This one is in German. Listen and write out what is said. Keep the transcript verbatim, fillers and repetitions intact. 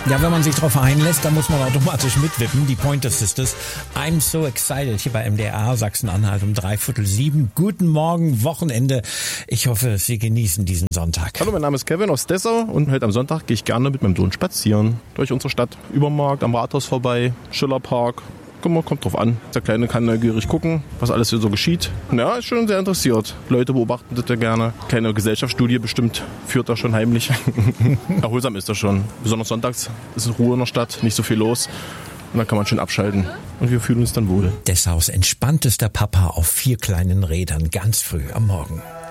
Ja, wenn man sich darauf einlässt, dann muss man automatisch mitwippen. Die Pointer Sisters. I'm so excited hier bei M D R Sachsen-Anhalt um dreiviertel sieben. Guten Morgen, Wochenende. Ich hoffe, Sie genießen diesen Sonntag. Hallo, mein Name ist Kevin aus Dessau und heute am Sonntag gehe ich gerne mit meinem Sohn spazieren. Durch unsere Stadt, Übermarkt, am Rathaus vorbei, Schillerpark. Kommt drauf an. Der Kleine kann neugierig gucken, was alles hier so geschieht. Ja, ist schon sehr interessiert. Leute beobachten das ja gerne. Kleine Gesellschaftsstudie bestimmt führt er schon heimlich. Erholsam ist er schon. Besonders sonntags ist Ruhe in der Stadt, nicht so viel los. Und dann kann man schön abschalten. Und wir fühlen uns dann wohl. Dessaus entspanntester Papa auf vier kleinen Rädern ganz früh am Morgen.